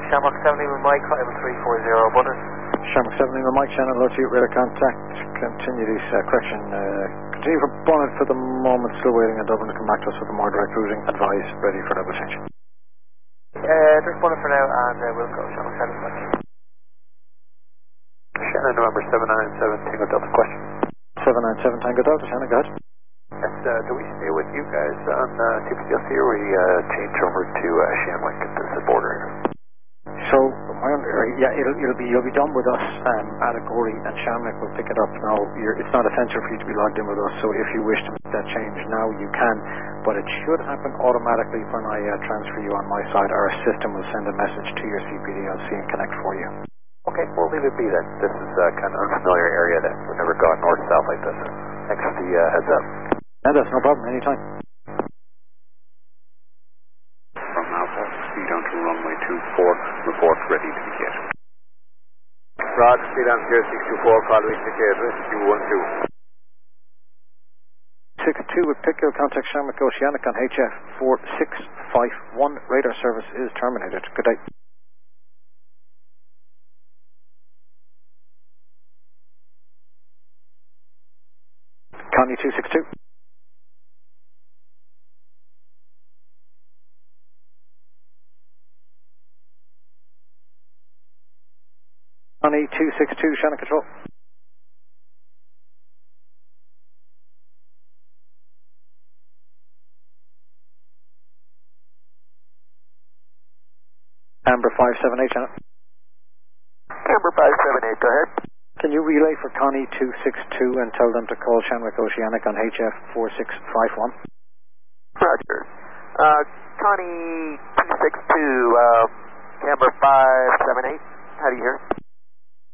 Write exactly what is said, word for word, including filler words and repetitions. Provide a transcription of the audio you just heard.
Shamrock seventy with Mike, level three four zero, Butters. Shamrock seventy with Mike, channel, low to you, radar contact. Continue this, uh, correction, uh, continue for Bonnet for the moment, still waiting on Dublin to come back to us with a more direct routing. Advise, ready for double change. Uh, there's Bonnet for now, and uh, we'll go Shamrock seventy with Mike. Shannon, November seven nine seven, Tango Delta, question. seven nine seven, Tango Delta, Shannon, go ahead. Yes, uh, do we stay with you guys on uh, T P C L C, or we uh, change over to uh, Shamrock at the border here? So, my own, yeah, it'll, it'll be, you'll be done with us um, at Agori, and Shamrock will pick it up now. You're, it's not essential for you to be logged in with us, so if you wish to make that change now, you can. But it should happen automatically when I uh, transfer you on my side. Our system will send a message to your C P D L C and connect for you. Okay, we'll leave it be then. This is uh, kind of unfamiliar area that we've never gone north-south like this. Thanks for the uh, heads up. Yeah, that's no problem, anytime. From Alpha, speed on to runway two four, report ready to begin. Rod, speed on zero six two four, call reach indicator, Q one two. six two with Pico, contact Shamrock Oceanic on H F four six five one. Radar service is terminated. Good day. Connie two six two. Connie two six two, Shannon Control. Amber five seven eight, Shannon. Amber five seven eight, go ahead. Can you relay for Connie two six two and tell them to call Shamrock Oceanic on H F four six five one? Roger. Uh, Connie two six two, uh, Amber five seven eight, how do you hear?